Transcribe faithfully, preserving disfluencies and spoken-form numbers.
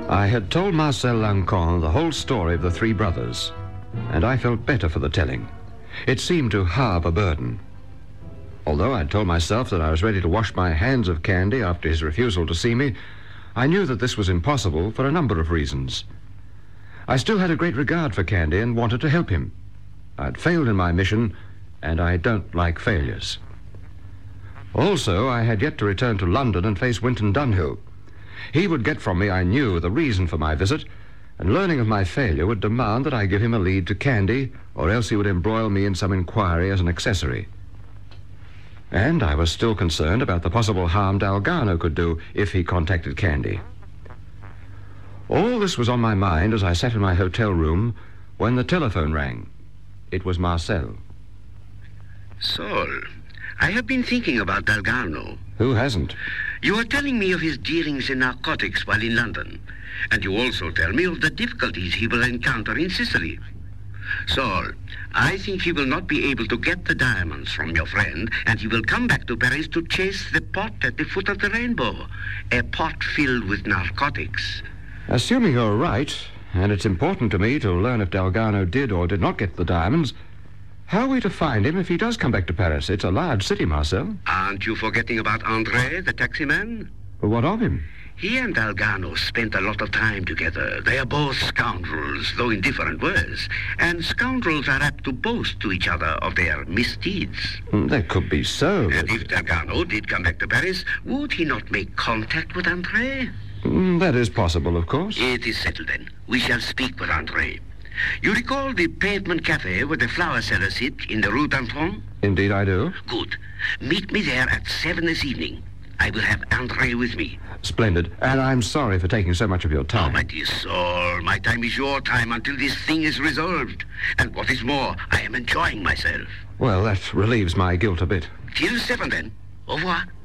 I had told Marcel Lancon the whole story of the three brothers, and I felt better for the telling. It seemed to halve a burden. Although I'd told myself that I was ready to wash my hands of Candy after his refusal to see me, I knew that this was impossible for a number of reasons. I still had a great regard for Candy and wanted to help him. I'd failed in my mission, and I don't like failures. Also, I had yet to return to London and face Winton Dunhill. He would get from me, I knew, the reason for my visit, and learning of my failure would demand that I give him a lead to Candy, or else he would embroil me in some inquiry as an accessory. And I was still concerned about the possible harm Dalgarno could do if he contacted Candy. All this was on my mind as I sat in my hotel room when the telephone rang. It was Marcel. Saul, I have been thinking about Dalgarno. Who hasn't? You are telling me of his dealings in narcotics while in London, and you also tell me of the difficulties he will encounter in Sicily. Saul, I think he will not be able to get the diamonds from your friend, and he will come back to Paris to chase the pot at the foot of the rainbow, a pot filled with narcotics. Assuming you're right, and it's important to me to learn if Dalgarno did or did not get the diamonds, how are we to find him if he does come back to Paris? It's a large city, Marcel. Aren't you forgetting about André, the taximan? What of him? He and Dalgarno spent a lot of time together. They are both scoundrels, though in different ways. And scoundrels are apt to boast to each other of their misdeeds. Mm, that could be so. And but... if Dalgarno did come back to Paris, would he not make contact with André? Mm, that is possible, of course. It is settled then. We shall speak with André. You recall the pavement cafe where the flower sellers sit in the Rue d'Antoine? Indeed I do. Good. Meet me there at seven this evening. I will have André with me. Splendid. And I'm sorry for taking so much of your time. Oh, my dear Saul, my time is your time until this thing is resolved. And what is more, I am enjoying myself. Well, that relieves my guilt a bit. Till seven, then. Au revoir.